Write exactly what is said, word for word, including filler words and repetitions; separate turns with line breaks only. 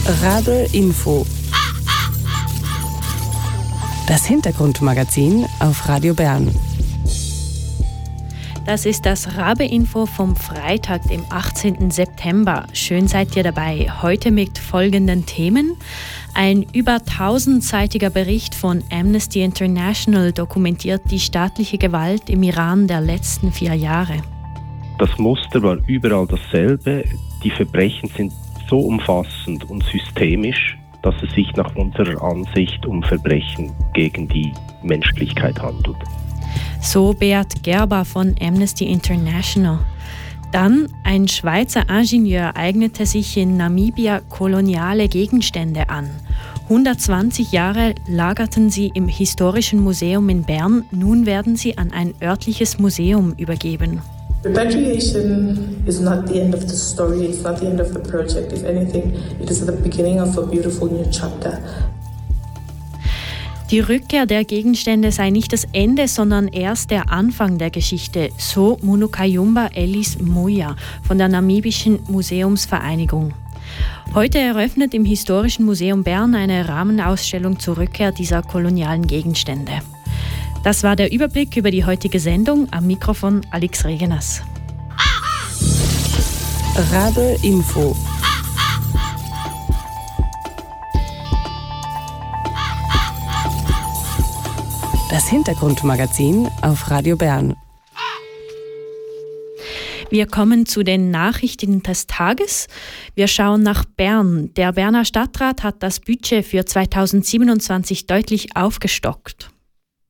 Rabe Info. Das Hintergrundmagazin auf Radio Bern.
Das ist das Rabe Info vom Freitag, dem achtzehnten September. Schön seid ihr dabei. Heute mit folgenden Themen. Ein über tausendseitiger Bericht von Amnesty International dokumentiert die staatliche Gewalt im Iran der letzten vier Jahre.
Das Muster war überall dasselbe. Die Verbrechen sind so umfassend und systemisch, dass es sich nach unserer Ansicht um Verbrechen gegen die Menschlichkeit handelt.
So Beat Gerber von Amnesty International. Dann, ein Schweizer Ingenieur eignete sich in Namibia koloniale Gegenstände an. hundertzwanzig Jahre lagerten sie im Historischen Museum in Bern. Nun werden sie an ein örtliches Museum übergeben.
Repatriation is not the end of the story, it's not the end of the project. If anything, it is the beginning of a beautiful new chapter.
Die Rückkehr der Gegenstände sei nicht das Ende, sondern erst der Anfang der Geschichte, so Munukayumba Ellis Muya von der namibischen Museumsvereinigung. Heute eröffnet im Historischen Museum Bern eine Rahmenausstellung zur Rückkehr dieser kolonialen Gegenstände. Das war der Überblick über die heutige Sendung. Am Mikrofon Alex Regenas.
Rabe Info. Das Hintergrundmagazin auf Radio Bern.
Wir kommen zu den Nachrichten des Tages. Wir schauen nach Bern. Der Berner Stadtrat hat das Budget für zweitausendsiebenundzwanzig deutlich aufgestockt.